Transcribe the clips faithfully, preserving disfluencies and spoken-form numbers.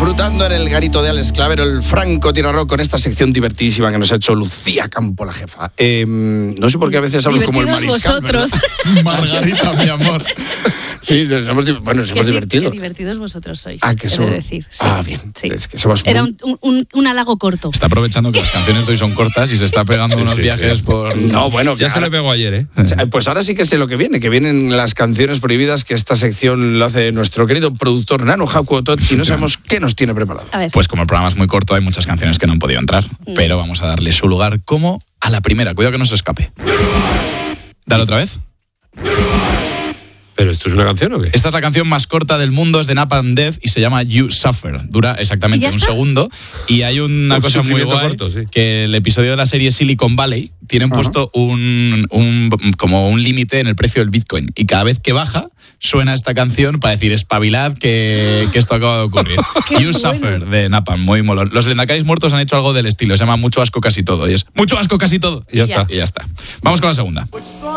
disfrutando en el garito de Alex Clavero, el francotirador, con esta sección divertidísima que nos ha hecho Lucía Campo, la jefa. Eh, no sé por qué a veces hablo como el mariscal, vosotros. Margarita, mi amor. Sí, nos hemos, bueno, nos hemos sí, divertido. Qué divertidos vosotros sois. Ah, que somos. Decir. Sí, ah, bien. Sí. Es que somos muy... Era un, un, un halago corto. Está aprovechando que las canciones de hoy son cortas y se está pegando sí, unos sí, viajes sí. por... No, bueno, ya se le pegó ayer, ¿eh? Pues ahora sí que sé lo que viene, que vienen las canciones prohibidas, que esta sección lo hace nuestro querido productor Nano Haku Otot, y no sabemos qué nos tiene preparado. A ver. Pues como el programa es muy corto, hay muchas canciones que no han podido entrar, mm. pero vamos a darle su lugar como a la primera. Cuidado que no se escape. Dale otra vez. ¿Pero esto es una canción o qué? Esta es la canción más corta del mundo, es de Napalm Death y se llama You Suffer. Dura exactamente un segundo y hay una un cosa muy guay, corto, sí. que el episodio de la serie Silicon Valley tienen uh-huh. puesto un, un como un límite en el precio del Bitcoin y cada vez que baja suena esta canción para decir espabilad que, que esto acaba de ocurrir. You bueno. Suffer de Napalm, muy molón. Los Lendacaris muertos han hecho algo del estilo, se llama Mucho asco casi todo y es mucho asco casi todo. Y ya, ya. está. Y ya está. Vamos con la segunda.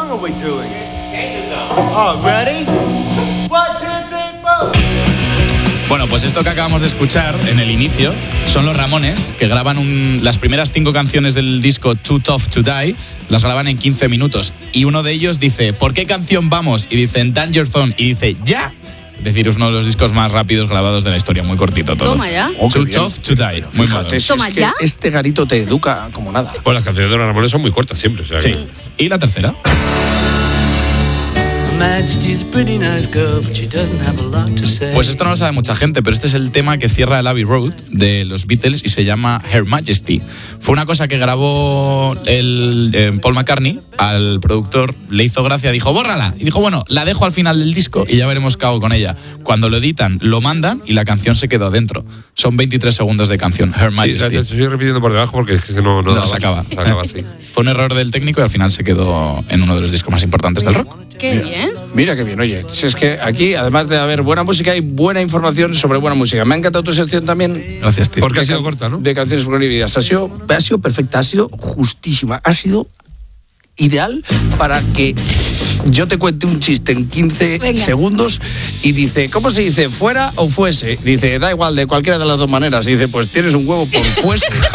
Oh, ready? One, two, three, four. Bueno, pues esto que acabamos de escuchar en el inicio son los Ramones, que graban un, las primeras cinco canciones del disco Too Tough to Die, las graban en quince minutos. Y uno de ellos dice, ¿por qué canción vamos? Y dicen Danger Zone, y dice, ¡ya! Es decir, es uno de los discos más rápidos grabados de la historia, muy cortito todo. Toma ya. Oh, Too Tough to Die. Muy Fíjate, si Toma es que ya. Este garito te educa como nada. Pues las canciones de los Ramones son muy cortas siempre. O sea sí. Que... ¿Y la tercera? Pues esto no lo sabe mucha gente, pero este es el tema que cierra el Abbey Road de los Beatles y se llama Her Majesty. Fue una cosa que grabó el, eh, Paul McCartney, al productor le hizo gracia, dijo bórrala, y dijo bueno, la dejo al final del disco y ya veremos qué hago con ella. Cuando lo editan, lo mandan y la canción se quedó dentro. Son veintitrés segundos de canción, Her Majesty. Sí, la estoy repitiendo por debajo porque es que no, no, no se acaba. Se acaba así. Fue un error del técnico y al final se quedó en uno de los discos más importantes del rock. Qué mira, bien. Mira qué bien, oye. Si es que aquí, además de haber buena música, hay buena información sobre buena música. Me ha encantado tu sección también. Gracias, tío. Porque ha sido corta, ¿no? De canciones prohibidas. Ha sido, ha sido perfecta, ha sido justísima. Ha sido ideal para que yo te cuente un chiste en quince Venga. segundos y dice, ¿cómo se dice? ¿Fuera o fuese? Dice, da igual, de cualquiera de las dos maneras. Dice, pues tienes un huevo por fuese.